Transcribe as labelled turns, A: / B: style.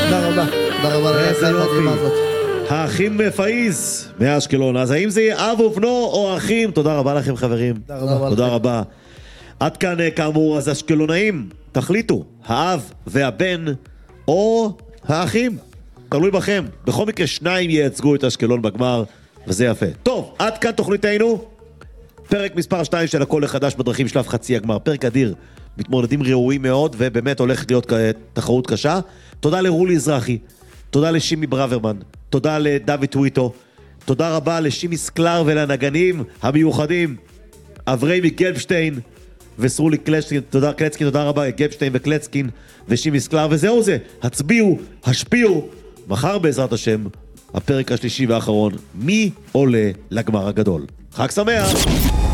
A: תודה רבה. תודה רבה
B: איזה
A: להצעה המדהימה
B: יופי.
A: הזאת.
B: האחים פאיז מאשקלון. אז האם זה יהיה אב ובנו או אחים? תודה רבה לכם חברים. תודה רבה. עד כאן כאמור, אז אשקלונאים, תחליטו, האב והבן או האחים. תלוי בכם. בכל מקרה שניים ייצגו את אשקלון בגמר, וזה יפה. טוב, עד כאן תוכניתנו. פרק מספר 2 של הכל לחדש בדרכים, שלב חצי הגמר. פרק אדיר, מתמודדים ראויים מאוד, ובאמת הולכת להיות תחרות קשה. תודה לרולי אזרחי, תודה לשימי ברוורמן, תודה לדוד טוויטו, תודה רבה לשימי סקלר ולנגנים המיוחדים, אבריימי גלבשטיין וסרולי קלצקין, תודה רבה, גלבשטיין וקלצקין ושימי סקלר, וזהו זה, הצביעו, השפיעו, מחר בעזרת השם, הפרק השלישי והאחרון, מי עולה לגמר הגדול. חג שמח!